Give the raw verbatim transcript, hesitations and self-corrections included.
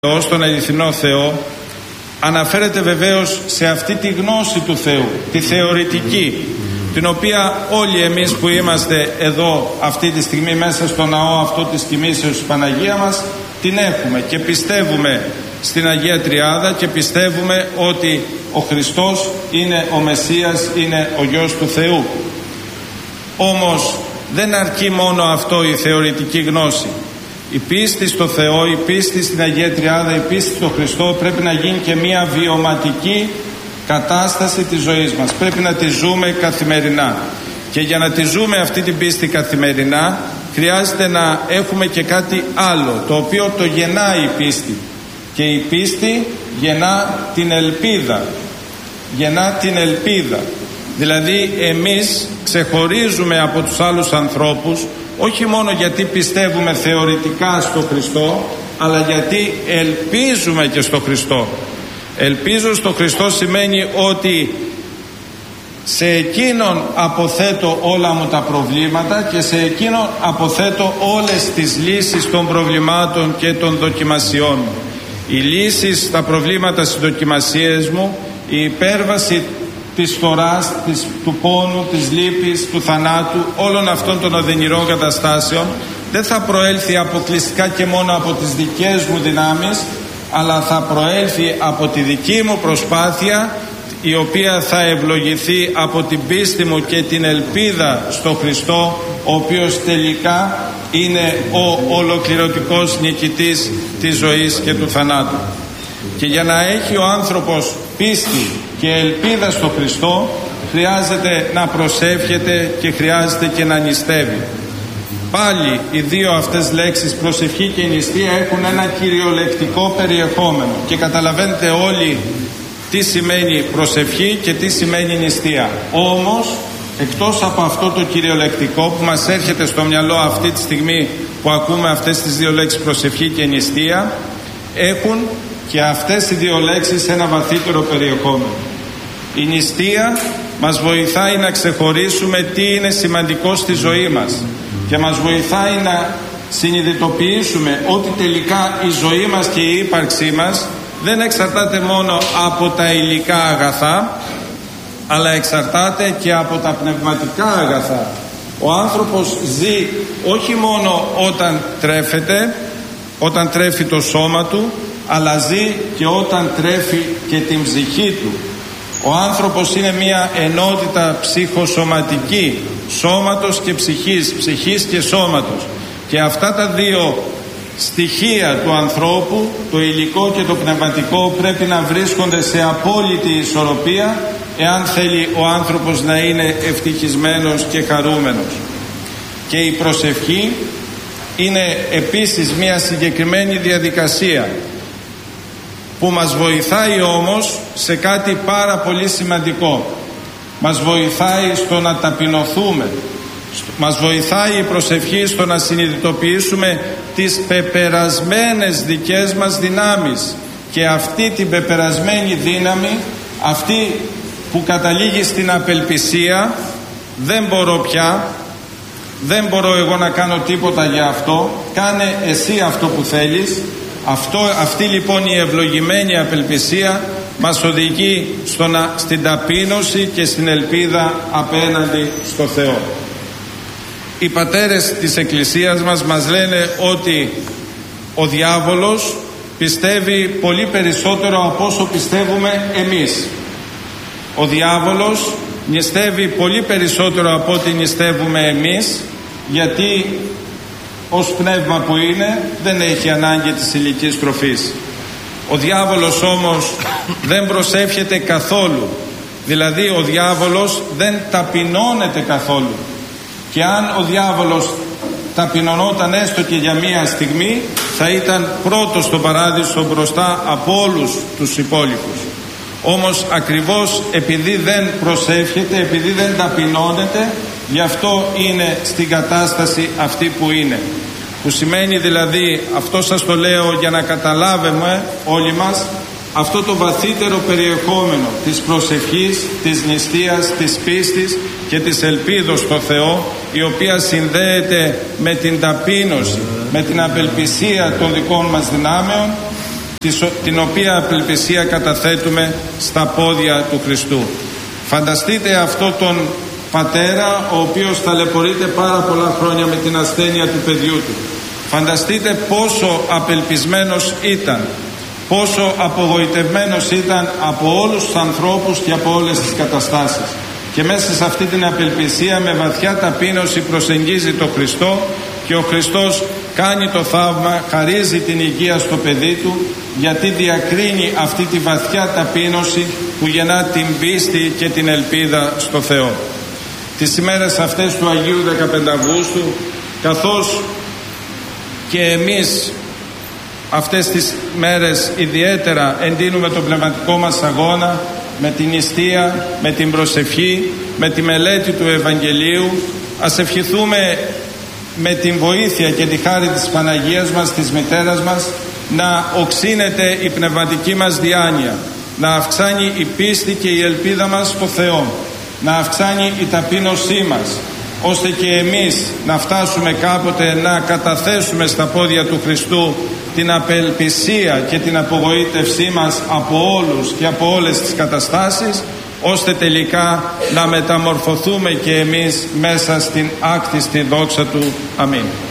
Στον αληθινό Θεό αναφέρεται βεβαίως σε αυτή τη γνώση του Θεού, τη θεωρητική, την οποία όλοι εμείς που είμαστε εδώ αυτή τη στιγμή μέσα στο ναό αυτό της κοιμήσεως της Παναγία μας την έχουμε και πιστεύουμε στην Αγία Τριάδα και πιστεύουμε ότι ο Χριστός είναι ο Μεσσίας, είναι ο Γιος του Θεού. Όμως δεν αρκεί μόνο αυτό, η θεωρητική γνώση. Η πίστη στο Θεό, η πίστη στην Αγία Τριάδα, η πίστη στο Χριστό πρέπει να γίνει και μια βιωματική κατάσταση της ζωής μας. Πρέπει να τη ζούμε καθημερινά. Και για να τη ζούμε αυτή την πίστη καθημερινά χρειάζεται να έχουμε και κάτι άλλο, το οποίο το γεννάει η πίστη. Και η πίστη γεννά την ελπίδα. Γεννά την ελπίδα. Δηλαδή εμείς ξεχωρίζουμε από τους άλλους ανθρώπους όχι μόνο γιατί πιστεύουμε θεωρητικά στο Χριστό, αλλά γιατί ελπίζουμε και στο Χριστό. Ελπίζω στο Χριστό σημαίνει ότι σε Εκείνον αποθέτω όλα μου τα προβλήματα και σε Εκείνον αποθέτω όλες τις λύσεις των προβλημάτων και των δοκιμασιών μου. Οι λύσεις στα προβλήματα, στις δοκιμασίες μου, η υπέρβαση της φθοράς, της, του πόνου, της λύπης, του θανάτου, όλων αυτών των οδυνηρών καταστάσεων δεν θα προέλθει αποκλειστικά και μόνο από τις δικές μου δυνάμεις, αλλά θα προέλθει από τη δική μου προσπάθεια, η οποία θα ευλογηθεί από την πίστη μου και την ελπίδα στο Χριστό, ο οποίος τελικά είναι ο ολοκληρωτικός νικητής της ζωής και του θανάτου. Και για να έχει ο άνθρωπος πίστη και ελπίδα στο Χριστό χρειάζεται να προσεύχεται και χρειάζεται και να νηστεύει. Πάλι οι δύο αυτές λέξεις, προσευχή και νηστεία, έχουν ένα κυριολεκτικό περιεχόμενο και καταλαβαίνετε όλοι τι σημαίνει προσευχή και τι σημαίνει νηστεία. Όμως εκτός από αυτό το κυριολεκτικό που μας έρχεται στο μυαλό αυτή τη στιγμή που ακούμε αυτές τις δύο λέξεις, προσευχή και νηστεία, έχουν και αυτές οι δύο λέξεις ένα βαθύτερο περιεχόμενο. Η νηστεία μας βοηθάει να ξεχωρίσουμε τι είναι σημαντικό στη ζωή μας και μας βοηθάει να συνειδητοποιήσουμε ότι τελικά η ζωή μας και η ύπαρξή μας δεν εξαρτάται μόνο από τα υλικά αγαθά, αλλά εξαρτάται και από τα πνευματικά αγαθά. Ο άνθρωπος ζει όχι μόνο όταν τρέφεται, όταν τρέφει το σώμα του, αλλά ζει και όταν τρέφει και την ψυχή του. Ο άνθρωπος είναι μια ενότητα ψυχοσωματική, σώματος και ψυχής, ψυχής και σώματος. Και αυτά τα δύο στοιχεία του ανθρώπου, το υλικό και το πνευματικό, πρέπει να βρίσκονται σε απόλυτη ισορροπία εάν θέλει ο άνθρωπος να είναι ευτυχισμένος και χαρούμενος. Και η προσευχή είναι επίσης μια συγκεκριμένη διαδικασία που μας βοηθάει όμως σε κάτι πάρα πολύ σημαντικό. Μας βοηθάει στο να ταπεινωθούμε. Μας βοηθάει η προσευχή στο να συνειδητοποιήσουμε τις πεπερασμένες δικές μας δυνάμεις και αυτή την πεπερασμένη δύναμη, αυτή που καταλήγει στην απελπισία, δεν μπορώ πια, δεν μπορώ εγώ να κάνω τίποτα για αυτό, κάνε εσύ αυτό που θέλεις. Αυτό, αυτή λοιπόν η ευλογημένη απελπισία μας οδηγεί στο να, στην ταπείνωση και στην ελπίδα απέναντι στο Θεό. Οι πατέρες της Εκκλησίας μας μας λένε ότι ο διάβολος πιστεύει πολύ περισσότερο από όσο πιστεύουμε εμείς. Ο διάβολος νηστεύει πολύ περισσότερο από ό,τι νηστεύουμε εμείς, γιατί ως πνεύμα που είναι δεν έχει ανάγκη της υλικής τροφής. Ο διάβολος όμως δεν προσεύχεται καθόλου. Δηλαδή ο διάβολος δεν ταπεινώνεται καθόλου. Και αν ο διάβολος ταπεινωνόταν έστω και για μία στιγμή, θα ήταν πρώτος στον παράδεισο μπροστά από όλους τους υπόλοιπους. Όμως ακριβώς επειδή δεν προσεύχεται, επειδή δεν ταπεινώνεται, γι' αυτό είναι στην κατάσταση αυτή που είναι. Που σημαίνει δηλαδή, αυτό σας το λέω για να καταλάβουμε όλοι μας, αυτό το βαθύτερο περιεχόμενο της προσευχής, της νηστείας, της πίστης και της ελπίδος στο Θεό, η οποία συνδέεται με την ταπείνωση, με την απελπισία των δικών μας δυνάμεων την οποία απελπισία καταθέτουμε στα πόδια του Χριστού. Φανταστείτε αυτό τον πατέρα ο οποίος ταλαιπωρείται πάρα πολλά χρόνια με την ασθένεια του παιδιού του. Φανταστείτε πόσο απελπισμένος ήταν, πόσο απογοητευμένος ήταν από όλους τους ανθρώπους και από όλες τις καταστάσεις. Και μέσα σε αυτή την απελπισία με βαθιά ταπείνωση προσεγγίζει τον Χριστό και ο Χριστός κάνει το θαύμα, χαρίζει την υγεία στο παιδί του, γιατί διακρίνει αυτή τη βαθιά ταπείνωση που γεννά την πίστη και την ελπίδα στο Θεό. Τις ημέρες αυτές του Αγίου δεκαπέντε Αυγούστου, καθώς και εμείς αυτές τις μέρες ιδιαίτερα εντείνουμε τον πνευματικό μας αγώνα με την νηστεία, με την προσευχή, με τη μελέτη του Ευαγγελίου, ας ευχηθούμε με την βοήθεια και τη χάρη της Παναγίας μας, της μητέρας μας, να οξύνεται η πνευματική μας διάνοια, να αυξάνει η πίστη και η ελπίδα μας στο Θεό, να αυξάνει η ταπείνωσή μας, ώστε και εμείς να φτάσουμε κάποτε να καταθέσουμε στα πόδια του Χριστού την απελπισία και την απογοήτευσή μας από όλους και από όλες τις καταστάσεις, ώστε τελικά να μεταμορφωθούμε και εμείς μέσα στην άκτιστη δόξα του. Αμήν.